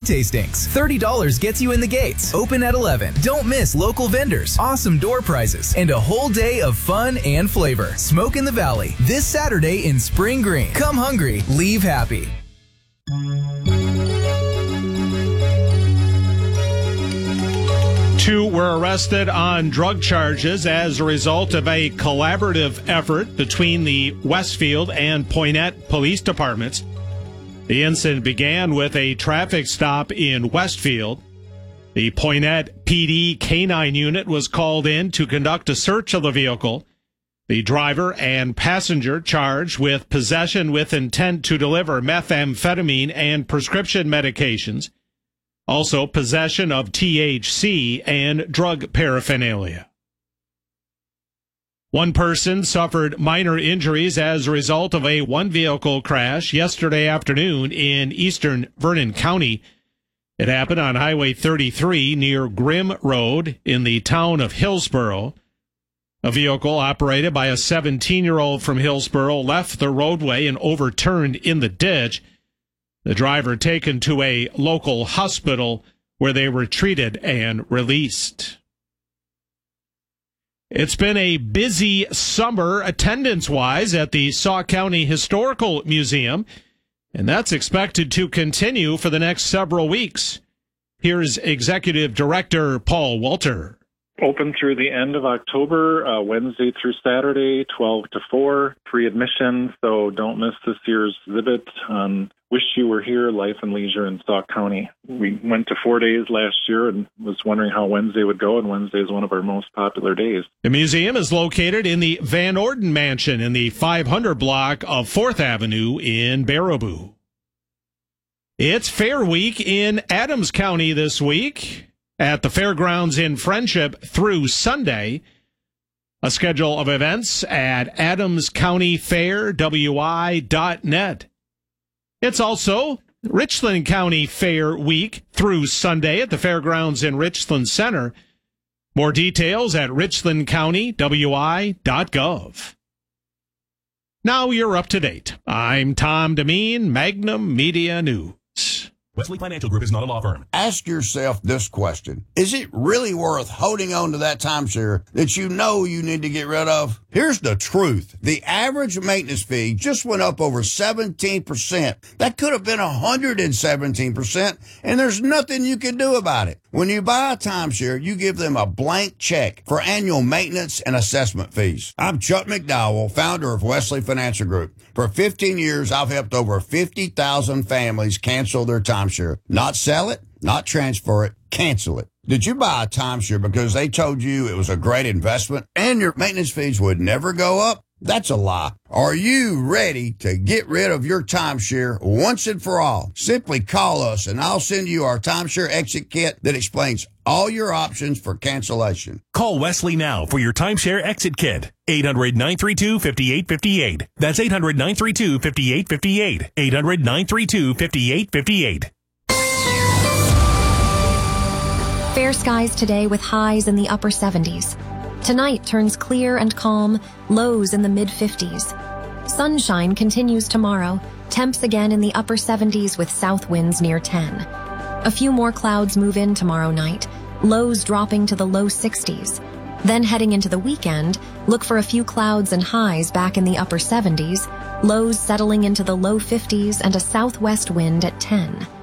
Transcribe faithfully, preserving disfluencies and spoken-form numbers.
tastings. thirty dollars gets you in the gates. Open at eleven. Don't miss local vendors, awesome door prizes, and a whole day of fun and flavor. Smoke in the Valley, this Saturday in Spring Green. Come hungry, leave happy. Two were arrested on drug charges as a result of a collaborative effort between the Westfield and Poynette police departments. The incident began with a traffic stop in Westfield. The Poynette P D K nine unit was called in to conduct a search of the vehicle. The driver and passenger charged with possession with intent to deliver methamphetamine and prescription medications. Also, possession of T H C and drug paraphernalia. One person suffered minor injuries as a result of a one-vehicle crash yesterday afternoon in eastern Vernon County. It happened on Highway thirty-three near Grimm Road in the town of Hillsboro. A vehicle operated by a seventeen-year-old from Hillsboro left the roadway and overturned in the ditch. The driver taken to a local hospital where they were treated and released. It's been a busy summer attendance-wise at the Sauk County Historical Museum, and that's expected to continue for the next several weeks. Here's Executive Director Paul Walter. Open through the end of October, uh, Wednesday through Saturday, twelve to four, free admission, so don't miss this year's exhibit on Wish You Were Here, Life and Leisure in Sauk County. We went to four days last year and was wondering how Wednesday would go, and Wednesday is one of our most popular days. The museum is located in the Van Orden Mansion in the five hundred block of fourth Avenue in Baraboo. It's Fair Week in Adams County this week at the fairgrounds in Friendship through Sunday. A schedule of events at adams county fair w i dot net. It's also Richland County Fair Week through Sunday at the fairgrounds in Richland Center. More details at richland county w i dot gov. Now you're up to date. I'm Tom Demeen, Magnum Media News. Wesley Financial Group is not a law firm. Ask yourself this question. Is it really worth holding on to that timeshare that you know you need to get rid of? Here's the truth. The average maintenance fee just went up over seventeen percent. That could have been one hundred seventeen percent, and there's nothing you can do about it. When you buy a timeshare, you give them a blank check for annual maintenance and assessment fees. I'm Chuck McDowell, founder of Wesley Financial Group. For fifteen years, I've helped over fifty thousand families cancel their timeshare. Not sell it, not transfer it, cancel it. Did you buy a timeshare because they told you it was a great investment and your maintenance fees would never go up? That's a lie. Are you ready to get rid of your timeshare once and for all? Simply call us and I'll send you our timeshare exit kit that explains all your options for cancellation. Call Wesley now for your timeshare exit kit. eight hundred, nine three two, five eight five eight. That's eight hundred, nine three two, five eight five eight. eight hundred, nine three two, five eight five eight. Fair skies today with highs in the upper seventies. Tonight turns clear and calm, lows in the mid-fifties. Sunshine continues tomorrow, temps again in the upper seventies with south winds near ten. A few more clouds move in tomorrow night, lows dropping to the low sixties. Then heading into the weekend, look for a few clouds and highs back in the upper seventies, lows settling into the low fifties and a southwest wind at ten.